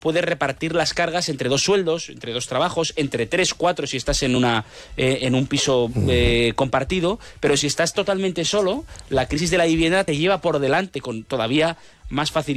puedes repartir las cargas entre 2 sueldos, entre 2 trabajos, entre 3, 4 si estás en un piso compartido, pero si estás totalmente solo, la crisis de la vivienda te lleva por delante con todavía más facilidad